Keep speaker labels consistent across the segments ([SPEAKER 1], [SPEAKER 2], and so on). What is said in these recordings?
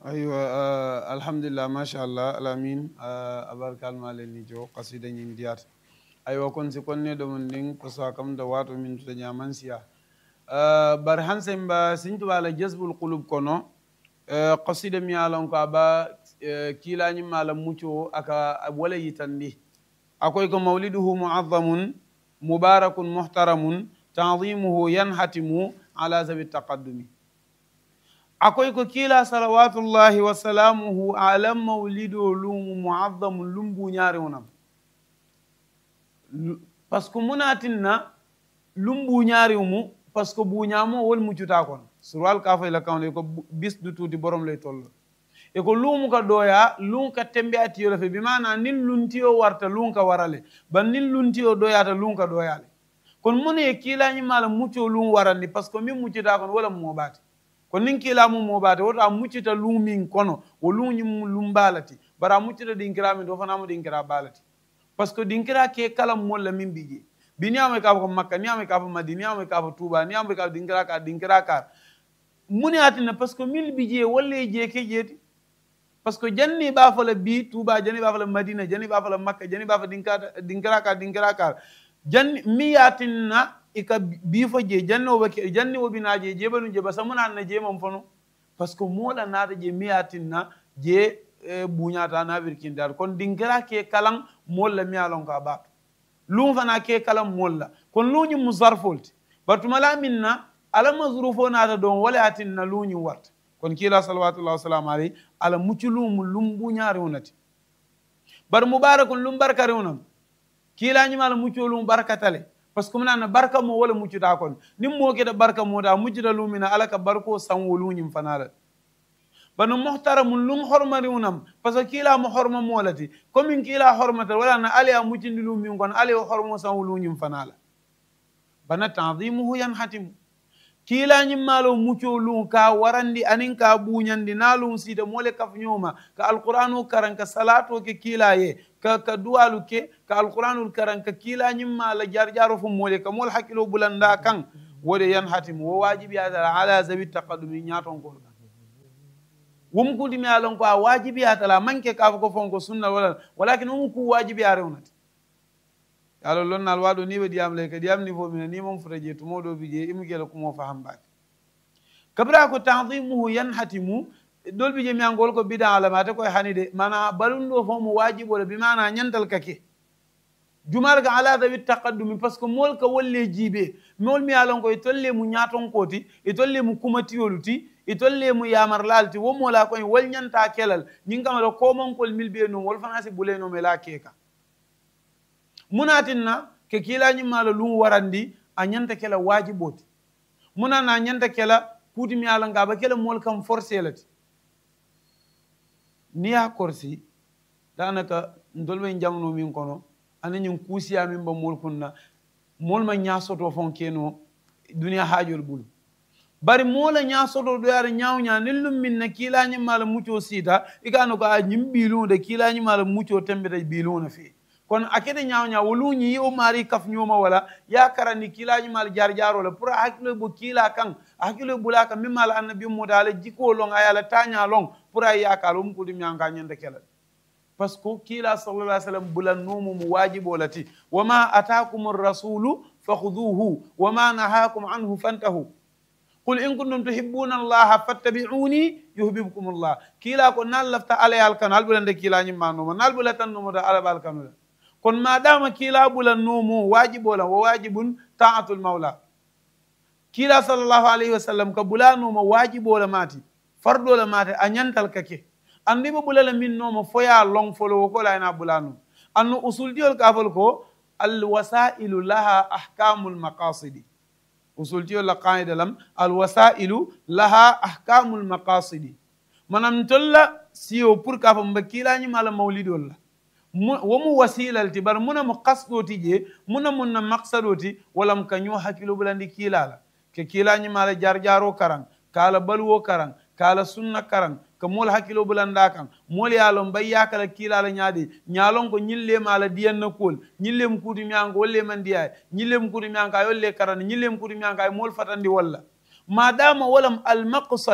[SPEAKER 1] aywa alhamdulillah machallah alamin abarkal malen jo qasida ñin diyata aywa kon si konne ɗo mon ndin ko sa kam da wato min tuta ñaman siya bar hansen ba sintuwala jasbul qulub kono qasida mi alon ko aba kilañi mala mucco aka wala yitandi akoy ko mawliduhu muazzamun mubarakun muhtaramun ta'zimuhu yanhatimu ala zabi taqaddumi akoy ko kila salawatullahi wa salamuhu ala mawlido lumu muazzamun lumbu ñaare wonam parce que munatinna lumbu ñaare mu parce que buñamo wol muccuta kon surwal ka fay la kawle ko bis du tuuti borom lay tollo e ko lumu ka doya lun ka tembe ati yo fe bi mana nin luntiyo warta lun ka warale ban nin luntiyo doyata lun ka doyale kon mune kila ñi mala mucco lun warandi parce que min muccuta kon wala mo baati kon nin kila mu mo baati wota muccita lun min kono wo lun ñi lum balati bara muccita dinkira min do fana mo dinkira balati parce que dinkira ke kala molla min bije biniyama ka ko makka niyama ka ko madina niyama ka ko touba niyama ka dinkira ka muni atina parce que mil bije wolle je ke jeti parce que janni ba fala bi touba janni ba fala madina janni ba fala makka janni ba fala dinkira ka janni mi yatinna ika bi fo je janni wo binaje je banu je basamuna na je mam fono parce que mola naata je mi yatinna je buñata na virkindar kon dinkira ke kalan molla mi alon ka ba lum fana ke kalan molla kon luñu muzarfolti batumala minna ala mazrufo naata don wala yatinna luñu warta kon kila salawatullahi wasalam alayhi ala mucculumu lumbu ñaari wonati bar mubarakun lum barkari wonam kila ñima ala mucculumu barkatale parce que munana barka mo wala muccuta kon nim mo keda barka mo da muccuta lumina ala ka barko sanwo luñim fanala banu muhtaramun lum hormari wonam parce que kila mo horma molati comme kila hormata wala na ala muccindi lumin kon ala hormo sanwo luñim fanala bana ta'zimuhu yanhatimu kilañi malo mucco lum ka warandi anin ka buñandi nalum sida mole kaf ñoma ka alqur'anu karan ka salato ke kilaye ka duwalu ke ka alqur'anul karan ka kilañi mala jarjaro fu mole ka mol hakilo bulanda kan wode yan hatim wo wajibi ala zabi taqaddumi ñaton ko wum kudi mi alon ko wajibi atala manke ka ko fonko sunna walakin ku wajibi arewnati alors lon nal waɗo ni ɓe ɗiyam ley ka ɗiyam ni fo mine ni mom fota je tumoɗo bije imigele kumo faham mbake kabra ko ta'zimuhu yanhatimu ɗolɓi je miyangol ko bida alamate koye hanide mana balum ɗo fo mo wajiɓole bi mana ñantal kake jumal ga ala dawi taqaddumi par ce que mol ka wolle jiiɓe mol mi alon ko e tolle mu ñatonkoti e tolle mu kumatiyolu ti e tolle mu yamar lalti womola koye wol ñanta kelal ñin kamaɗa komankol milɓe num wol fana si ɓulenome la keeka munatinna ke kilañi mala lum warandi a ñanta kela wajiboti munana ñanta kela kutimi ala ngaba kela mol kam forcelati niya korsi danaka ndolɓe jamno min kono anañin kuusiya min ba mol kunna mol ma ñasoto fon keno duniya haajol ɓulu bari mola ñasoto ɗo yara ñawña nellum min na kilañi mala mucco siita ikano ko a ñim ɓilude kilañi mala mucco tembeta ɓiluna fee kon akede ñawña woluñi o mari kaf ñoma wala yakarani kilañi mal jar jarola pour hakkilo bo kila kan hakkilo bula kan mimmal annabi moda ala jiko long ayala taña long pour ay yakal um kudi ñanka ñande kelal parce que kila sallallahu alaihi wasallam bulan numu mu wajibo lati wama ataakum ar-rasulu fakhuduhu wama nahakum anhu fantahu qul in kuntum tuhibbuna allaha fattabi'uni yuhibbukum allah kila ko nal lafta alayal kan albulande kila ñimma no nal bulatan no moda alabal kanula kon madama kila bulan numu wajibolan wa wajibun ta'atul mawla kila sallallahu alaihi wasallam ka bulanu ma wajibola mati fardola mati a ñantal kake andi bo bulala min noma foya long folo ko la ina bulanu annu usul diol ka fal ko al wasailu laha ahkamul maqasidi usul diol la qaida lam al wasailu laha ahkamul maqasidi manam tolla siyo pour ka fa mbakila ñi mala mawlidol la womu wasilalti bar muna mo kasɗoti je muna munna maqsadoti walam kaño hakkilo bulandi kiilala ke kiilañi mala jarjaro karan kala balwo karan kala sunna karan ka mol hakkilo bulanda kan mol yalon bay yakala kiilala ñaadi ñalon ko ñille mala diyanna kol ñillem kuuti miyanko wolle man diya ñillem kuuti miyanka yolle karan ñillem kuuti miyanka mol fatandi walla madama walam al maqsad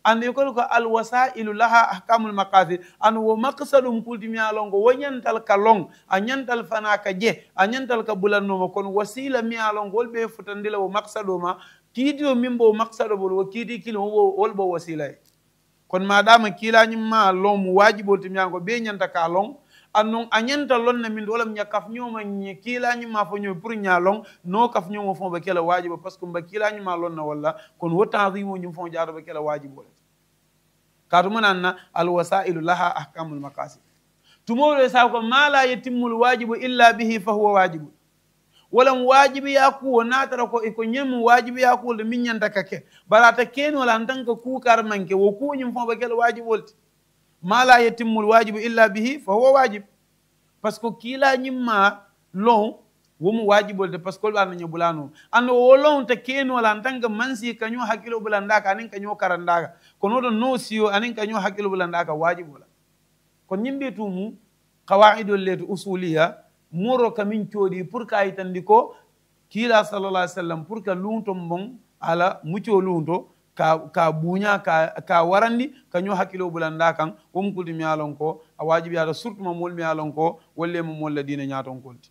[SPEAKER 1] ande ko alwasailu laha ahkamul maqasid an wo maqsadum kultimi alongo wo nyantal ka long a nyantal fana ka je a nyantal ka bulannoma kono wasila mi alongo wol ɓe futandila wo maqsadoma kiidiyo min bo maqsado bol wo kiidi kilo wol bo wasila e kono madama kiilañimma long mo wajibol timiyango ɓe ñanta ka long annon a ñanta lonna min wolam ña kaf ñoma ñe kiilañima fo ñoy pour ñalong no kaf ñoma fo ɓe kela wajiba par ce que mba kiilañima lonna walla kono wo tanzimo ñum fo jaato ɓe kela wajibole katumananna alwasailu laha ahkamul maqasid tumoɗo e saw ko ma la yetimmul wajibu illa bihi fa huwa wajibu walam wajibi yakuwo natara ko eko ñemmu wajibi yakuwolde min ñanta kake barata kenola en tant que kuukar manque wo kuñum fo ɓe kela wajibolti ma la yetimmul wajibu illa bihi fa huwa wajib par ce que kiilañimma lon womo wajibolde par ce que ɓarno ñabulano ando wo lonta kenola en tant que mansi kaño hakkilo ɓulandaka anin kaño karandaka kono ɗon no siyo anin kaño hakkilo ɓulandaka wajibola kono ñimɓe tumu qawaidol leyto usuliya moro kamin coodi pour que ayitandi ko kiila sallallah alih w sallam pour que lunto mon ala mucco lunto ka buuña ka warandi kaño hakkilo ɓulanda kan wom kulti mi alon ko a wajibi yata surtout ma mol mi alon ko wallemo molla dina ñaton kolti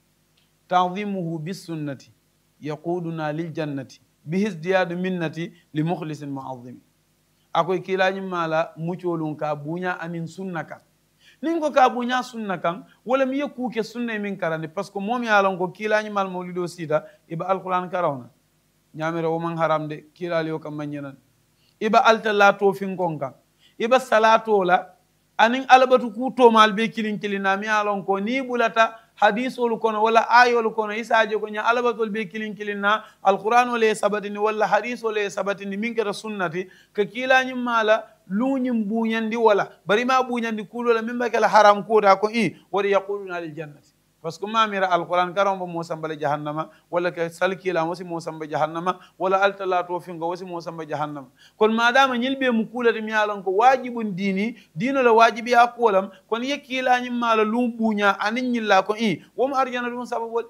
[SPEAKER 1] tandimuhu bisunnati yaquduna liljannati bihisdiyadu minnati li mukhlisin muazimi akoye kiilañimmala muccolum ka buuña amin sunna kan nin ko ka buña sunna kan wala mi yekkuke sunna min karande par ce que momi yalon ko kiilañimal mawlido sida iba alquran karawna ñamira woman haramde kiilali yo kam mañanan iba alta lato finkon kan iba salato la anin albatu ku tomal be kilin kilina mi yalon ko ni bulata hadisol kono wala ayol kono isaje ko nya albatol be kilin kilina alquran wala sabatini wala hadisol e sabatini min kata sunnati ka kiilañimala luñim buñandi wala bari ma buñandi kuulola min bakela haram kuuta ko i wari yaquluna lil jannati par ce que mamira alquran karombo mo sambale jahannama walla ke salkila wosi mo samba jahannama wala altalato fingo wosi mo samba jahannama kon madama ñilbe mu kuulati mi yalon ko wajibun dini dino la wajibi ya kuolam kon yekkilañim mala lum buña anin ñilla ko i womo arjana dum sababol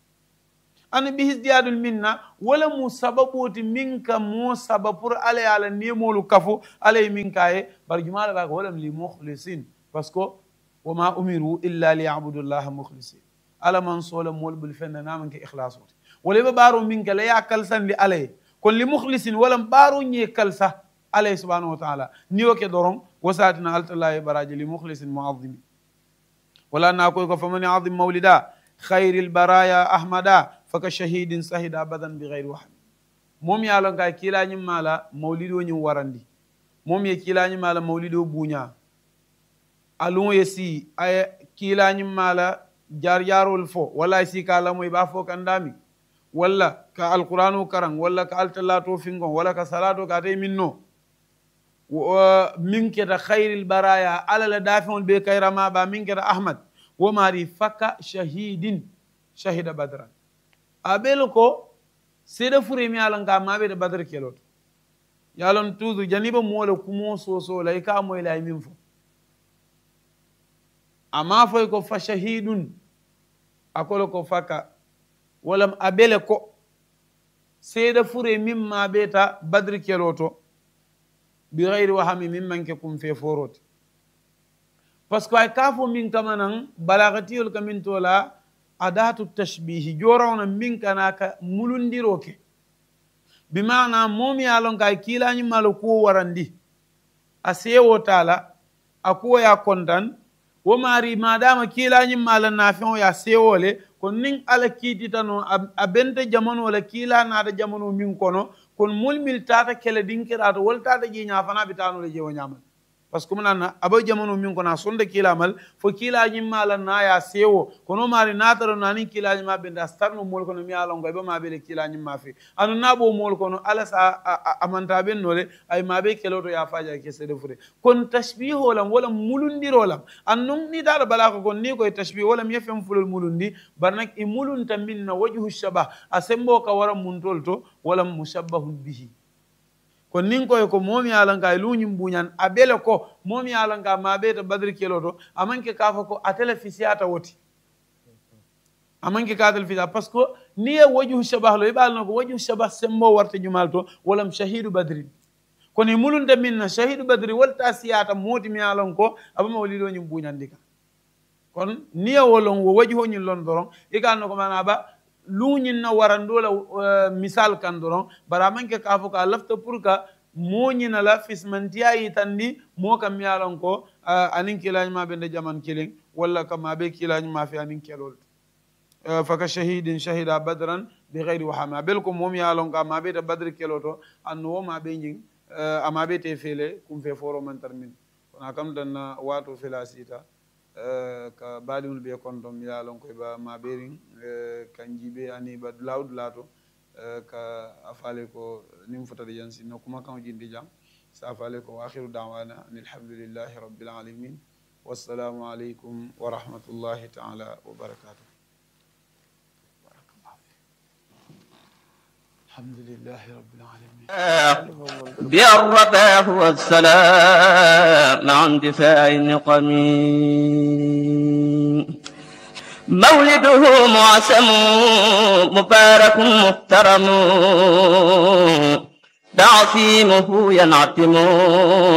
[SPEAKER 1] ana bihisdiyadul minna wala mu sababoti minka mo sabab pour ala ala nemolu kafu alay minkaye bar jumala ba ko wala li mukhlisin parce que wama umiru illa liya'budullaha mukhlisin ala man sola mol bul fenna namanke ikhlasoti wala be baro minka la ya kalsan li alay kon li mukhlisin wala baro ñe kalsa alay subhanahu wa ta'ala ni woke dorom wasatina altallahi baraji li mukhlisin mu'azzimi wala na koy ko famani azim mawlida khairil baraya ahmada faka shahidin sahida abadan bi ghayri wahd mom yalon kay kilañim mala mawlido ñum warandi mom ye kilañim mala mawlido buña alun yesi ay kilañim mala jar yarol fo wala si kala moy ba fo kandami wala ka alquranu karang wala ka altalato fingon wala ka salato ka tay minno min keta khairil baraya ala la dafon be kayrama ba min keta ahmad wo mari faka shahidin shahida badran abel ko sede fure mi alan ka mabe de badr kelot yalon tuzu janiba mola kumo soso lay ka moy lay min fo ama foy ko fa shahidun akolo ko faka walam abele ko sede fure min mabe ta badr keloto bi ghayri wahami min manke kum fe forot parce que ay kafo min kamanan balagatiol kamin tola adatu tashbihi jorawna min kana ka mulundiroke bimana momi alon kay kilañi malo ko warandi a sewo tala ako ya kontan wo mari madama kilañi mala nafion ya sewole kon nin ala kititano a bente jamono wala kila nada jamono min kono kon mulmil tata kele dinkirato wol tata jiña fana bitano le jewo ñamal parce que manana aba jamono min kona sonde kilamal fo kilañi mala na ya sewo kono mari nataro nani kilañi ma benda starno mol kono mi alon goy ba ma bele kilañi ma fi anu nabo mol kono ala sa amanta ben nole ay ma be keloto ya faja ke sede fure kon tashbiho lam wala mulundiro lam annum ni dara bala ko kon ni koy tashbih wala mi fem fulul mulundi barnak i mulunta minna wajhu shabah asembo ka wara muntolto wala mushabbahun bihi ko nin koy ko momi alanka luñum buñan abele ko momi alanka mabe to badri keloto amanke kafa ko atele fisiata woti amanke kadal fisa parce que ni wajhu shabah lo ibal nako wajhu shabah sembo warta jumalto walam shahidu badri kono mulunta minna shahidu badri wolta siyata moti mi alon ko abama walido nyum buñandi ka kon niya wolon wo waji ho ñin lon doron ikalno ko mana ba luñin na warandola misal kan doron bara manke ka fo ka lafta pour ka moñina la fismantiya yitandi mo kam mi alon ko anin kilañma ɓe nde jaman kilin walla kama ɓe kilañma fi anin kelol faka shahidin shahida badran bi gayri wahama bel ko mom yalon ka ma ɓe ta badri keloto anno wo ma ɓe ñing ama ɓe te feele kum fe foro mantar min kono kam danna wato fela sita ka baɗimol ɓe konton mi yalon koye ba ma ɓerin kanji ɓe ani ba lawdu laato ka afale ko nim fotade jansi no kuma kan jindi jam sa afale ko akhiru da'wana alhamdulillahi rabbil alamin wassalamu alaikum wa rahmatullahi ta'ala wa barakatuh الحمد لله رب العالمين
[SPEAKER 2] بالرفاه والسلام مع اندفاع النقم مولده معسم مبارك محترم تعصيمه ينعتم